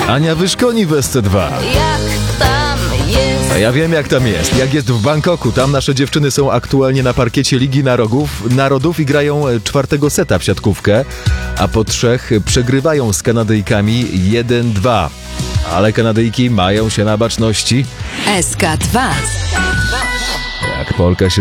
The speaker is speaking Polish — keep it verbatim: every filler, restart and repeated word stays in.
Ania Wyszkoni w S C dwa. Jak tam jest? A ja wiem, jak tam jest. Jak jest w Bangkoku. Tam nasze dziewczyny są aktualnie na parkiecie Ligi Narodów, Narodów i grają czwartego seta w siatkówkę, a po trzech przegrywają z Kanadyjkami jeden dwa. Ale Kanadyjki mają się na baczności. S K dwa. Jak Polka się